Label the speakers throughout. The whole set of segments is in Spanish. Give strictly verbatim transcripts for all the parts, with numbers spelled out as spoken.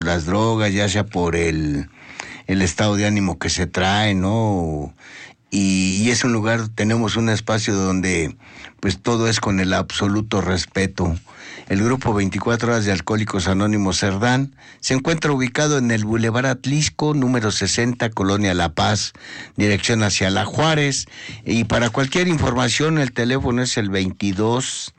Speaker 1: las drogas, ya sea por el, el estado de ánimo que se trae, ¿no? Y, y es un lugar, tenemos un espacio donde pues todo es con el absoluto respeto. El grupo veinticuatro horas de Alcohólicos Anónimos Cerdán se encuentra ubicado en el Boulevard Atlisco, número sesenta, Colonia La Paz, dirección hacia La Juárez. Y para cualquier información, el teléfono es el veintidós,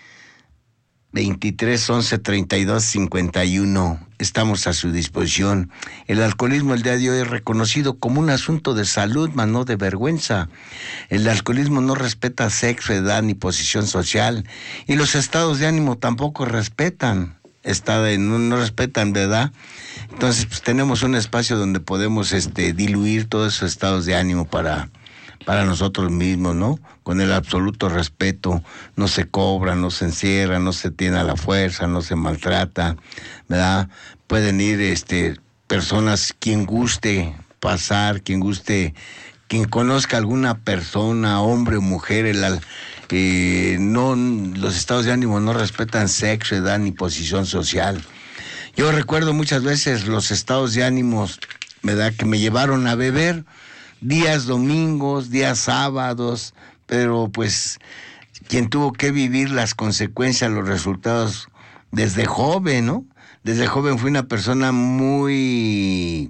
Speaker 1: veintitrés, once, treinta y dos, cincuenta y uno. Estamos a su disposición. El alcoholismo el día de hoy es reconocido como un asunto de salud, mas no de vergüenza. El alcoholismo no respeta sexo, edad ni posición social, y los estados de ánimo tampoco respetan. Está de, no, no respetan, ¿verdad? Entonces, pues tenemos un espacio donde podemos este, diluir todos esos estados de ánimo para... para nosotros mismos, ¿no? Con el absoluto respeto, no se cobra, no se encierra, no se tiene a la fuerza, no se maltrata, ¿verdad? Pueden ir este, personas, quien guste pasar, quien guste, quien conozca alguna persona, hombre o mujer, el, eh, no, los estados de ánimo no respetan sexo, edad ni posición social. Yo recuerdo muchas veces los estados de ánimos, ¿verdad?, que me llevaron a beber, días domingos, días sábados, pero pues quien tuvo que vivir las consecuencias, los resultados desde joven, ¿no? Desde joven fui una persona muy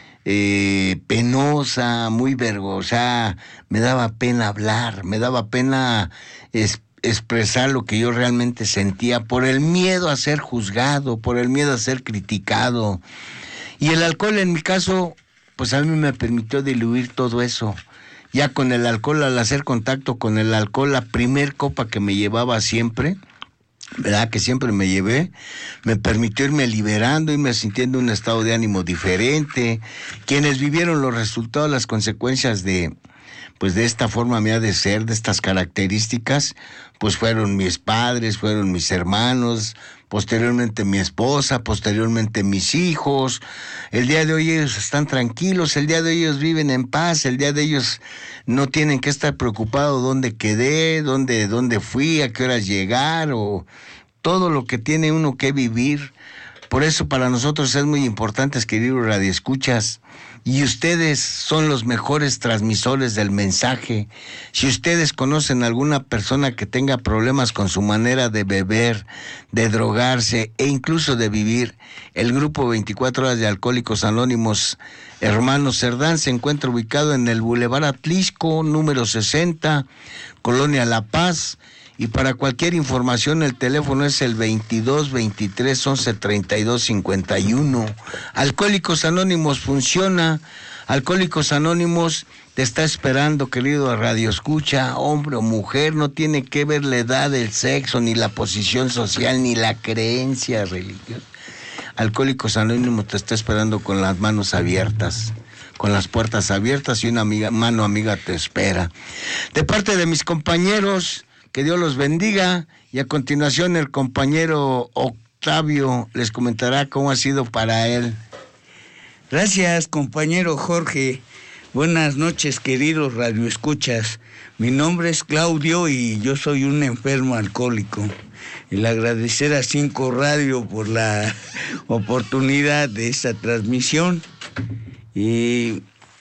Speaker 1: eh, penosa, muy vergonzosa, me daba pena hablar, me daba pena es, expresar lo que yo realmente sentía por el miedo a ser juzgado, por el miedo a ser criticado. Y el alcohol en mi caso, pues a mí me permitió diluir todo eso. Ya con el alcohol, al hacer contacto con el alcohol, la primer copa que me llevaba siempre, ¿verdad?, que siempre me llevé, me permitió irme liberando, irme sintiendo un estado de ánimo diferente. Quienes vivieron los resultados, las consecuencias de, pues de esta forma mía de ser, de estas características, pues fueron mis padres, fueron mis hermanos, posteriormente mi esposa, posteriormente mis hijos. El día de hoy ellos están tranquilos, el día de hoy ellos viven en paz, el día de ellos no tienen que estar preocupados dónde quedé, dónde, dónde fui, a qué horas llegar, o todo lo que tiene uno que vivir. Por eso para nosotros es muy importante, queridos radioescuchas, y ustedes son los mejores transmisores del mensaje. Si ustedes conocen a alguna persona que tenga problemas con su manera de beber, de drogarse e incluso de vivir, el grupo veinticuatro horas de Alcohólicos Anónimos Hermanos Cerdán se encuentra ubicado en el Boulevard Atlisco, número sesenta, Colonia La Paz. Y para cualquier información el teléfono es el veintidós, veintitrés, once, treinta y dos, cincuenta y uno. Alcohólicos Anónimos funciona. Alcohólicos Anónimos te está esperando, querido Radio Escucha, hombre o mujer, no tiene que ver la edad, el sexo, ni la posición social, ni la creencia religiosa. Alcohólicos Anónimos te está esperando con las manos abiertas, con las puertas abiertas, y una amiga, mano amiga te espera. De parte de mis compañeros, que Dios los bendiga, y a continuación el compañero Octavio les comentará cómo ha sido para él.
Speaker 2: Gracias, compañero Jorge. Buenas noches, queridos radioescuchas. Mi nombre es Claudio y yo soy un enfermo alcohólico. El agradecer a Cinco Radio por la oportunidad de esta transmisión. Y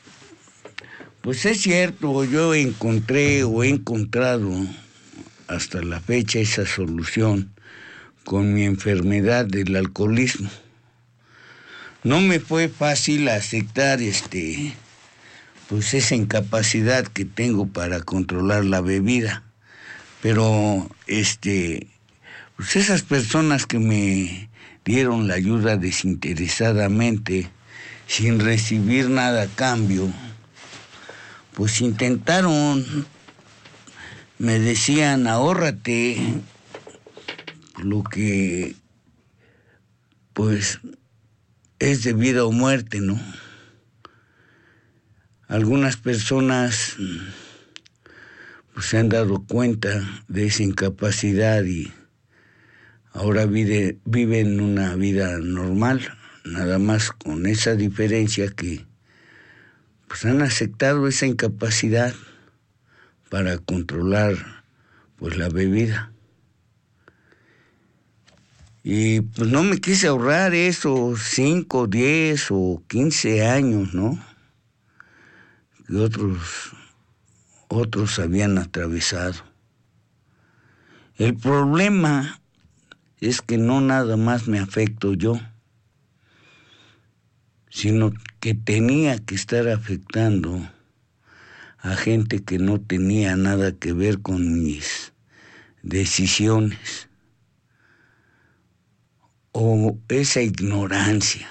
Speaker 2: pues es cierto, yo encontré o he encontrado hasta la fecha esa solución con mi enfermedad del alcoholismo. No me fue fácil aceptar este pues esa incapacidad que tengo para controlar la bebida, pero este pues esas personas que me dieron la ayuda desinteresadamente, sin recibir nada a cambio, pues intentaron, me decían, ahórrate lo que pues es de vida o muerte, ¿no? Algunas personas pues se han dado cuenta de esa incapacidad y ahora vive, viven una vida normal, nada más con esa diferencia que pues han aceptado esa incapacidad para controlar pues la bebida. Y pues no me quise ahorrar esos cinco, diez o quince años, ¿no? Que otros, otros habían atravesado. El problema es que no nada más me afecto yo, sino que tenía que estar afectando a gente que no tenía nada que ver con mis decisiones, o esa ignorancia.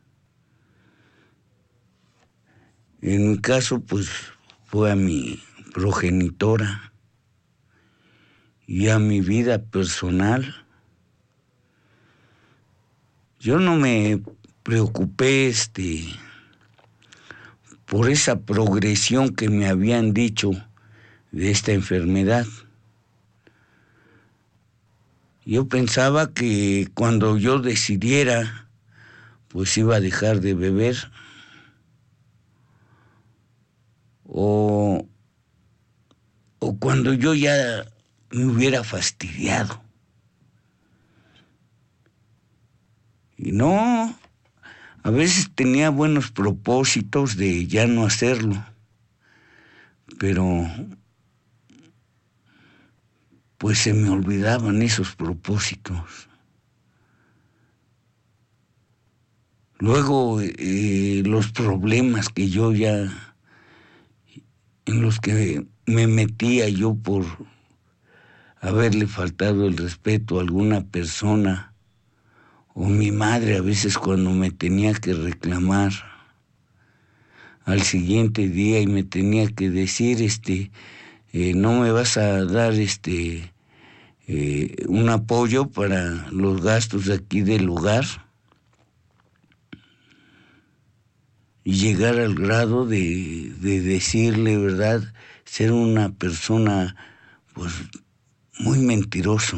Speaker 2: En mi caso, pues, fue a mi progenitora y a mi vida personal. Yo no me preocupé, este, por esa progresión que me habían dicho de esta enfermedad. Yo pensaba que cuando yo decidiera, pues iba a dejar de beber, o, o cuando yo ya me hubiera fastidiado. Y no, a veces tenía buenos propósitos de ya no hacerlo, pero pues se me olvidaban esos propósitos. Luego eh, los problemas que yo ya, en los que me metía yo por haberle faltado el respeto a alguna persona, o mi madre a veces cuando me tenía que reclamar al siguiente día y me tenía que decir, este, eh, no me vas a dar este eh, un apoyo para los gastos de aquí del hogar, y llegar al grado de, de decirle, ¿verdad?, ser una persona pues muy mentiroso.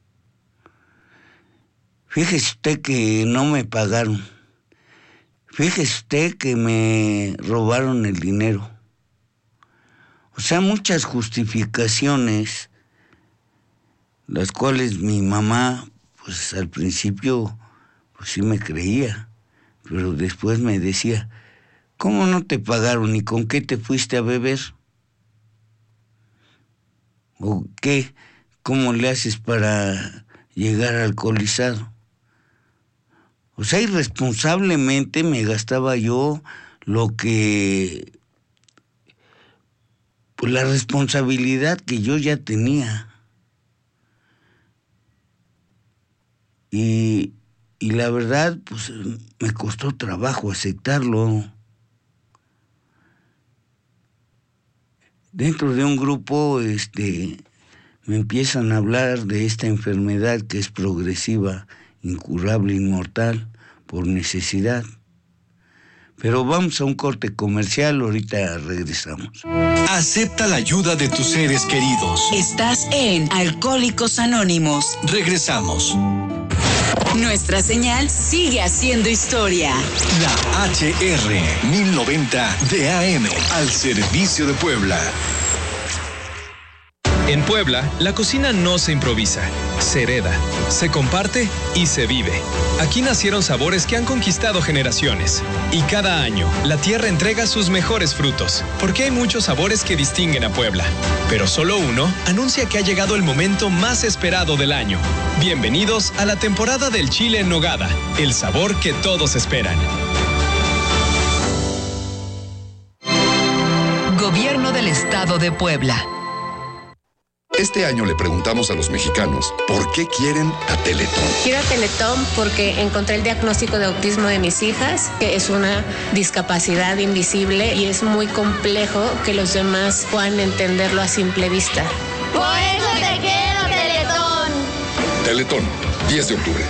Speaker 2: Fíjese usted que no me pagaron. Fíjese usted que me robaron el dinero. O sea, muchas justificaciones, las cuales mi mamá, pues al principio, pues sí me creía, pero después me decía, ¿cómo no te pagaron y con qué te fuiste a beber? ¿O qué? ¿Cómo le haces para llegar alcoholizado? O sea, irresponsablemente me gastaba yo lo que, pues la responsabilidad que yo ya tenía. Y, y la verdad, pues me costó trabajo aceptarlo. Dentro de un grupo, este, me empiezan a hablar de esta enfermedad que es progresiva, incurable, inmortal, por necesidad. Pero vamos a un corte comercial, ahorita regresamos.
Speaker 3: Acepta la ayuda de tus seres queridos.
Speaker 4: Estás en Alcohólicos Anónimos.
Speaker 3: Regresamos.
Speaker 4: Nuestra señal sigue haciendo historia.
Speaker 3: La H R mil noventa de A M, al servicio de Puebla.
Speaker 5: En Puebla, la cocina no se improvisa, se hereda, se comparte y se vive. Aquí nacieron sabores que han conquistado generaciones. Y cada año, la tierra entrega sus mejores frutos, porque hay muchos sabores que distinguen a Puebla. Pero solo uno anuncia que ha llegado el momento más esperado del año. Bienvenidos a la temporada del chile en nogada, el sabor que todos esperan.
Speaker 4: Gobierno del Estado de Puebla.
Speaker 6: Este año le preguntamos a los mexicanos por qué quieren a Teletón.
Speaker 7: Quiero a Teletón porque encontré el diagnóstico de autismo de mis hijas, que es una discapacidad invisible y es muy complejo que los demás puedan entenderlo a simple vista.
Speaker 8: Por eso te quiero, Teletón.
Speaker 6: Teletón, diez de octubre.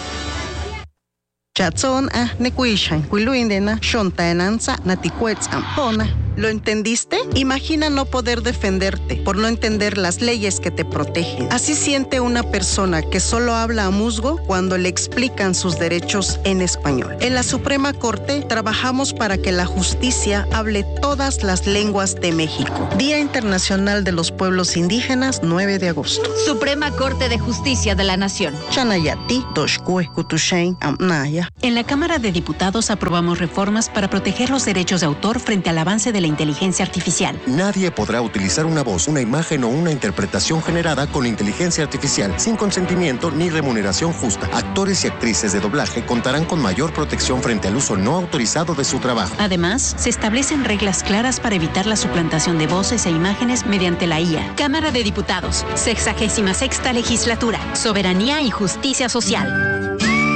Speaker 9: Chatson a nekuishan, kuiluindena, shontaenanza, naticuetz ampona. ¿Lo entendiste? Imagina no poder defenderte por no entender las leyes que te protegen. Así siente una persona que solo habla a musgo cuando le explican sus derechos en español. En la Suprema Corte trabajamos para que la justicia hable todas las lenguas de México. Día Internacional de los Pueblos Indígenas, nueve de agosto.
Speaker 10: Suprema Corte de Justicia de la Nación.
Speaker 9: Chanayati, Doshkue, Kutushain, Amnaya.
Speaker 11: En la Cámara de Diputados aprobamos reformas para proteger los derechos de autor frente al avance de la inteligencia artificial.
Speaker 12: Nadie podrá utilizar una voz, una imagen o una interpretación generada con inteligencia artificial sin consentimiento ni remuneración justa. Actores y actrices de doblaje contarán con mayor protección frente al uso no autorizado de su trabajo.
Speaker 11: Además, se establecen reglas claras para evitar la suplantación de voces e imágenes mediante la I A.
Speaker 10: Cámara de Diputados, sexagésima sexta legislatura, soberanía y justicia social.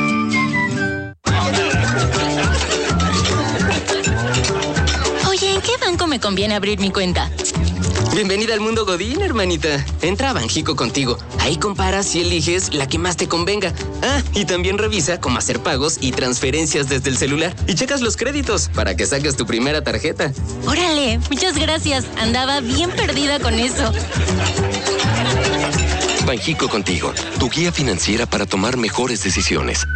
Speaker 13: Oye, ¿en qué banco me conviene abrir mi cuenta?
Speaker 14: Bienvenida al mundo Godín, hermanita. Entra a Banjico Contigo. Ahí comparas y eliges la que más te convenga. Ah, y también revisa cómo hacer pagos y transferencias desde el celular. Y checas los créditos para que saques tu primera tarjeta.
Speaker 13: Órale, muchas gracias. Andaba bien perdida con eso.
Speaker 15: Banjico Contigo, tu guía financiera para tomar mejores decisiones.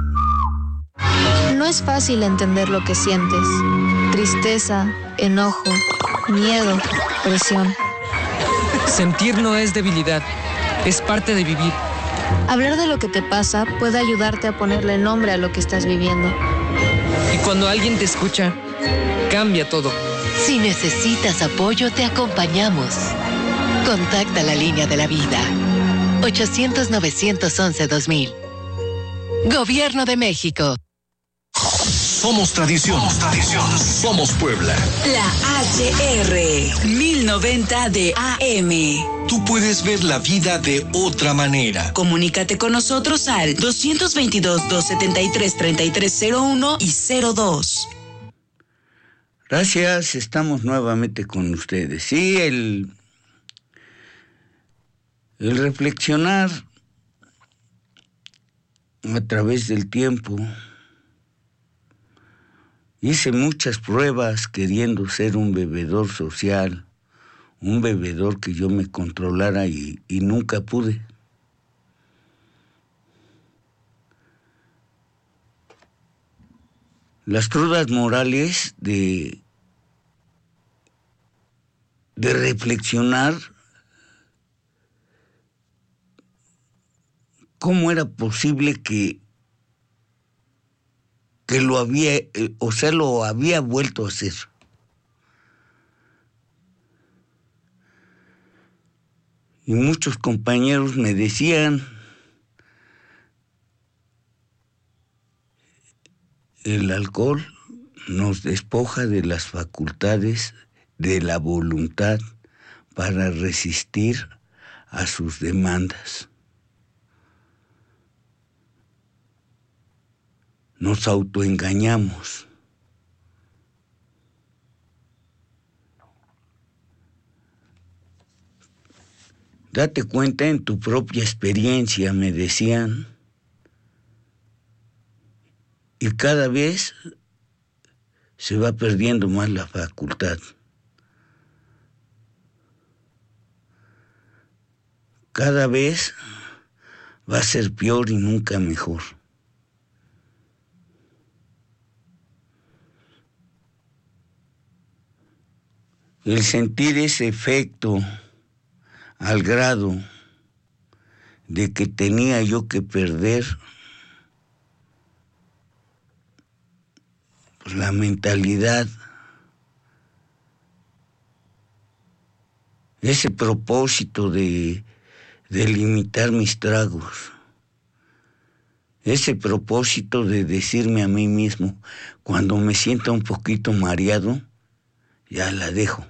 Speaker 16: No es fácil entender lo que sientes. Tristeza, enojo, miedo, presión.
Speaker 17: Sentir no es debilidad, es parte de vivir.
Speaker 16: Hablar de lo que te pasa puede ayudarte a ponerle nombre a lo que estás viviendo.
Speaker 17: Y cuando alguien te escucha, cambia todo.
Speaker 4: Si necesitas apoyo, te acompañamos. Contacta la línea de la vida. ochocientos, novecientos once, dos mil. Gobierno de México.
Speaker 3: Somos tradición. Somos tradición. Somos Puebla.
Speaker 4: La H R mil noventa de A M.
Speaker 3: Tú puedes ver la vida de otra manera.
Speaker 4: Comunícate con nosotros al dos veintidós, doscientos setenta y tres, treinta y tres cero uno y cero dos.
Speaker 2: Gracias, estamos nuevamente con ustedes. Sí, el, el reflexionar a través del tiempo. Hice muchas pruebas queriendo ser un bebedor social, un bebedor que yo me controlara y, y nunca pude. Las crudas morales de, de reflexionar cómo era posible que que lo había, eh, o sea, lo había vuelto a hacer. Y muchos compañeros me decían, el alcohol nos despoja de las facultades, de la voluntad para resistir a sus demandas. Nos autoengañamos. Date cuenta en tu propia experiencia, me decían, y cada vez se va perdiendo más la facultad. Cada vez va a ser peor y nunca mejor. El sentir ese efecto al grado de que tenía yo que perder pues, la mentalidad, ese propósito de, de limitar mis tragos, ese propósito de decirme a mí mismo, cuando me sienta un poquito mareado, ya la dejo.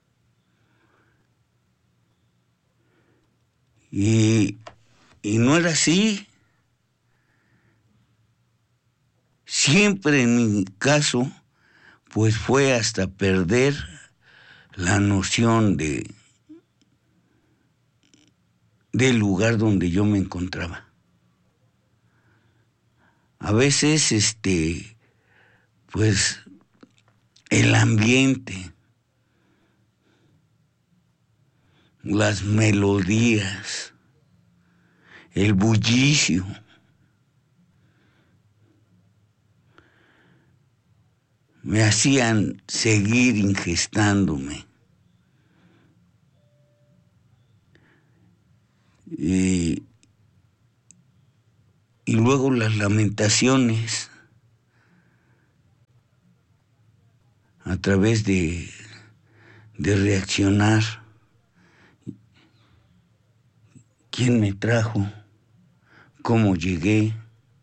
Speaker 2: Y, y no era así. Siempre en mi caso, pues fue hasta perder la noción de del lugar donde yo me encontraba. A veces, este, pues, el ambiente las melodías, el bullicio. Me hacían seguir ingestándome. Y, y luego las lamentaciones a través de, de reaccionar. ¿Quién me trajo? ¿Cómo llegué?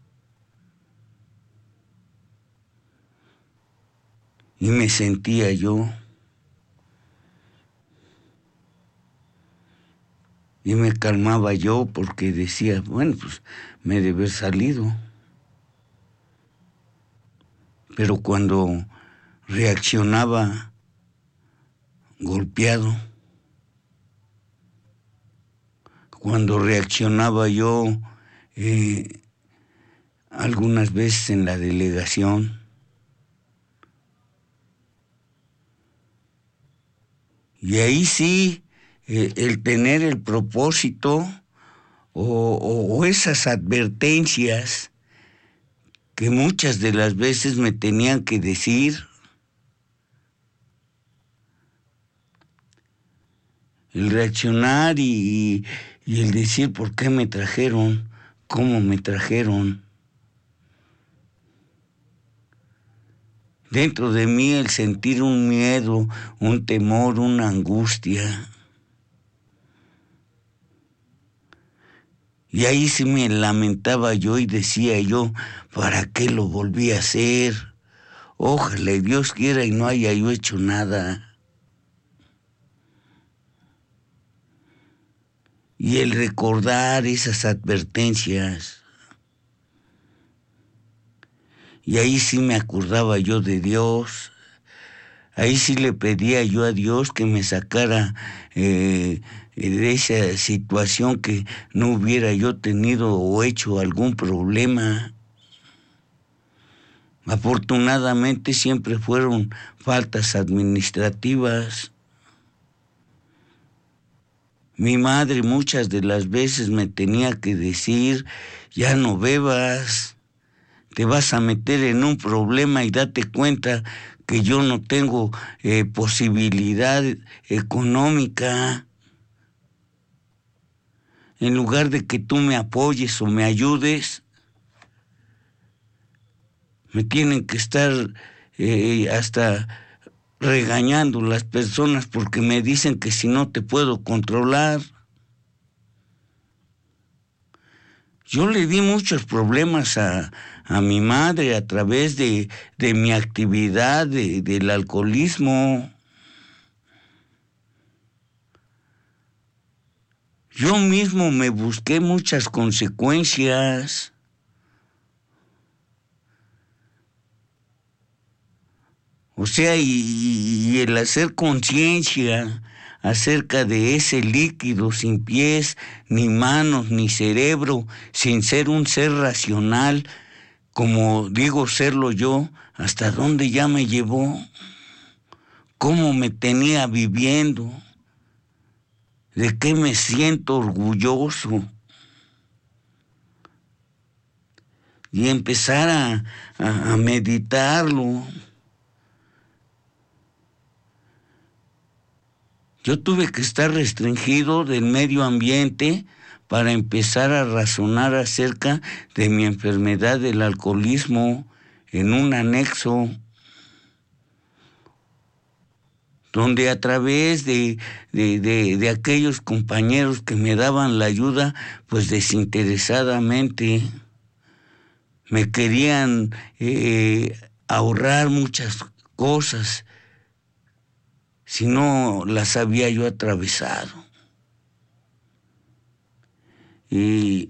Speaker 2: Y me sentía yo. Y me calmaba yo porque decía, bueno, pues me he de haber salido. Pero cuando reaccionaba golpeado, cuando reaccionaba yo eh, algunas veces en la delegación, y ahí sí, eh, el tener el propósito o, o, o esas advertencias que muchas de las veces me tenían que decir, el reaccionar y, y el decir por qué me trajeron, cómo me trajeron. Dentro de mí el sentir un miedo, un temor, una angustia. Y ahí sí me lamentaba yo y decía yo, ¿para qué lo volví a hacer? Ojalá Dios quiera y no haya yo hecho nada. Y el recordar esas advertencias. Y ahí sí me acordaba yo de Dios. Ahí sí le pedía yo a Dios que me sacara eh, de esa situación, que no hubiera yo tenido o hecho algún problema. Afortunadamente siempre fueron faltas administrativas. Mi madre muchas de las veces me tenía que decir, ya no bebas, te vas a meter en un problema y date cuenta que yo no tengo eh, posibilidad económica. En lugar de que tú me apoyes o me ayudes, me tienen que estar eh, hasta regañando las personas porque me dicen que si no te puedo controlar. Yo le di muchos problemas a, a mi madre a través de, de mi actividad de, del alcoholismo. Yo mismo me busqué muchas consecuencias. O sea, y, y el hacer conciencia acerca de ese líquido sin pies, ni manos, ni cerebro, sin ser un ser racional, como digo serlo yo, ¿hasta dónde ya me llevó? ¿Cómo me tenía viviendo? ¿De qué me siento orgulloso? Y empezar a, a, a meditarlo. Yo tuve que estar restringido del medio ambiente para empezar a razonar acerca de mi enfermedad del alcoholismo en un anexo, donde a través de, de, de, de aquellos compañeros que me daban la ayuda, pues desinteresadamente, me querían eh, ahorrar muchas cosas, si no las había yo atravesado. Y,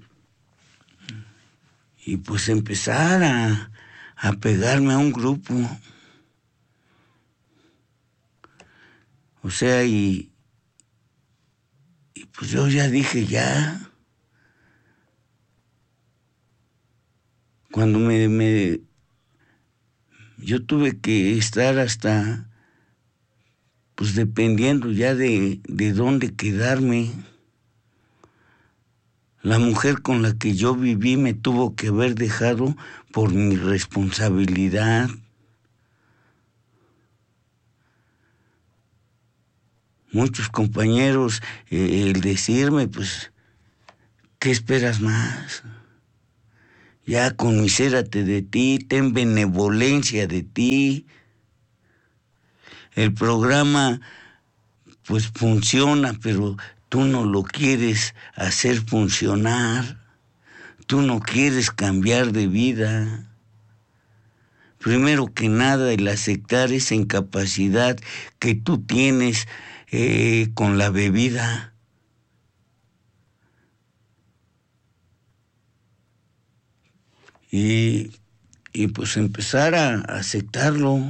Speaker 2: y pues empezar a, a pegarme a un grupo. O sea, y, y pues yo ya dije ya. Cuando me, me yo tuve que estar hasta pues dependiendo ya de, de dónde quedarme. La mujer con la que yo viví me tuvo que haber dejado por mi responsabilidad. Muchos compañeros, eh, el decirme, pues, ¿qué esperas más? Ya conmisérate de ti, ten benevolencia de ti. El programa, pues, funciona, pero tú no lo quieres hacer funcionar. Tú no quieres cambiar de vida. Primero que nada, el aceptar esa incapacidad que tú tienes eh, con la bebida. Y, y pues empezar a aceptarlo.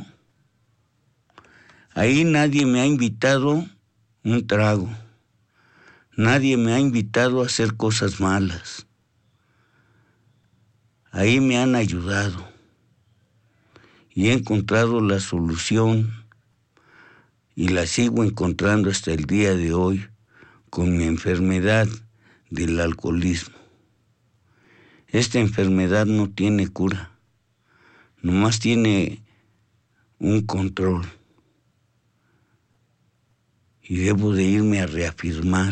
Speaker 2: Ahí nadie me ha invitado un trago. Nadie me ha invitado a hacer cosas malas. Ahí me han ayudado. Y he encontrado la solución. Y la sigo encontrando hasta el día de hoy con mi enfermedad del alcoholismo. Esta enfermedad no tiene cura. Nomás tiene un control. Y debo de irme a reafirmar.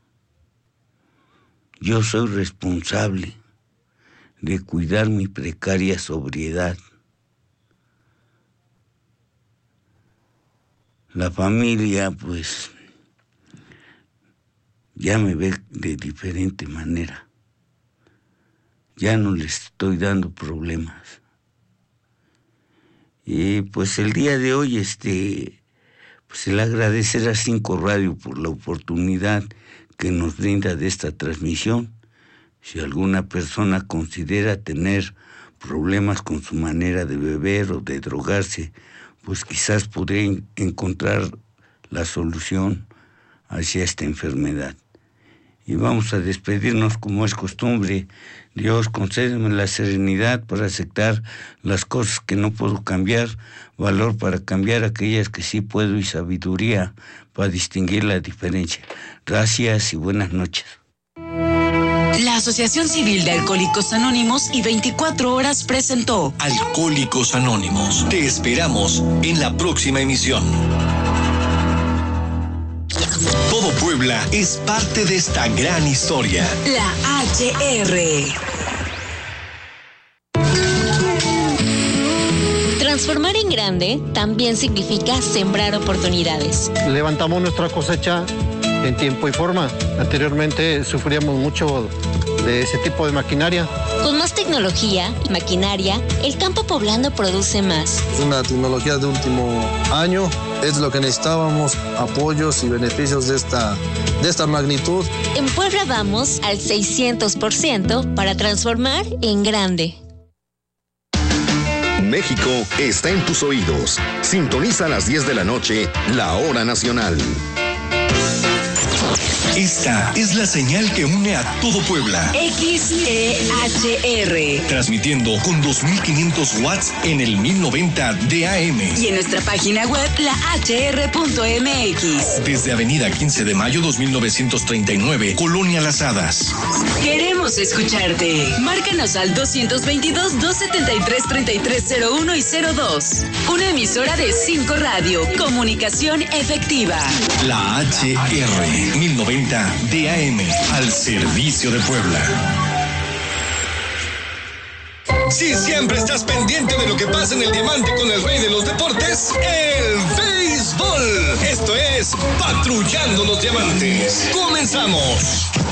Speaker 2: Yo soy responsable de cuidar mi precaria sobriedad. La familia, pues, ya me ve de diferente manera. Ya no les estoy dando problemas. Y pues el día de hoy, este, pues el agradecer a Cinco Radio por la oportunidad que nos brinda de esta transmisión. Si alguna persona considera tener problemas con su manera de beber o de drogarse, pues quizás podré encontrar la solución hacia esta enfermedad. Y vamos a despedirnos como es costumbre. Dios, concédeme la serenidad para aceptar las cosas que no puedo cambiar, valor para cambiar aquellas que sí puedo y sabiduría para distinguir la diferencia. Gracias y buenas noches.
Speaker 18: La Asociación Civil de Alcohólicos Anónimos y veinticuatro horas presentó
Speaker 3: Alcohólicos Anónimos. Te esperamos en la próxima emisión. Todo Puebla es parte de esta gran historia.
Speaker 18: La H R.
Speaker 13: Transformar en grande también significa sembrar oportunidades.
Speaker 19: Levantamos nuestra cosecha en tiempo y forma. Anteriormente sufríamos mucho de ese tipo de maquinaria.
Speaker 13: Con más tecnología y maquinaria, el campo poblano produce más.
Speaker 20: Es una tecnología de último año, es lo que necesitábamos, apoyos y beneficios de esta, de esta magnitud.
Speaker 13: En Puebla vamos al seiscientos por ciento para transformar en grande.
Speaker 6: México está en tus oídos. Sintoniza a las diez de la noche, la hora nacional.
Speaker 3: Esta es la señal que une a todo Puebla.
Speaker 18: X E H R.
Speaker 3: Transmitiendo con dos mil quinientos watts en el mil noventa de A M.
Speaker 18: Y en nuestra página web, la H R punto M X.
Speaker 3: Desde Avenida quince de mayo dos mil novecientos treinta y nueve, Colonia Las Hadas.
Speaker 18: Queremos escucharte. Márcanos al doscientos veintidós, doscientos setenta y tres, treinta y tres cero uno y cero dos. Una emisora de Cinco Radio. Comunicación efectiva.
Speaker 3: La H R mil noventa de A M, al servicio de Puebla. Si siempre estás pendiente de lo que pasa en el diamante con el rey de los deportes, el béisbol. Esto es Patrullando los Diamantes. Comenzamos.